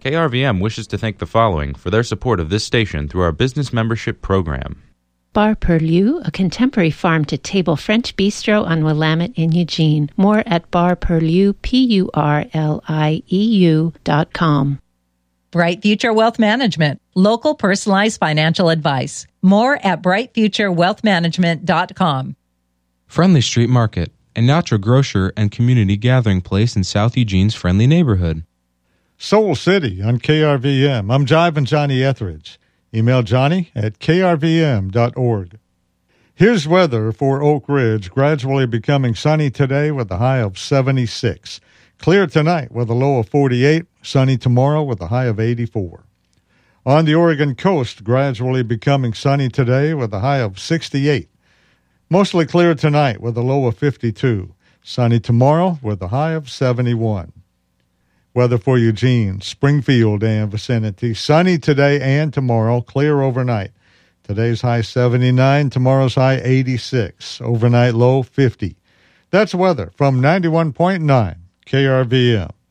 KRVM wishes to thank the following for their support of this station through our business membership program. Bar Perlieu, a contemporary farm-to-table French bistro on Willamette in Eugene. More at barperlieu, PURLIEU.com. Bright Future Wealth Management, local personalized financial advice. More at brightfuturewealthmanagement.com. Friendly Street Market, a natural grocer and community gathering place in South Eugene's friendly neighborhood. Soul City on KRVM. I'm Jivin' Johnny Etheridge. Email Johnny at krvm.org. Here's weather for Oak Ridge. Gradually becoming sunny today with a high of 76. Clear tonight with a low of 48. Sunny tomorrow with a high of 84. On the Oregon coast, gradually becoming sunny today with a high of 68. Mostly clear tonight with a low of 52. Sunny tomorrow with a high of 71. Weather for Eugene, Springfield, and vicinity. Sunny today and tomorrow, clear overnight. Today's high 79, tomorrow's high 86. Overnight low 50. That's weather from 91.9 KRVM.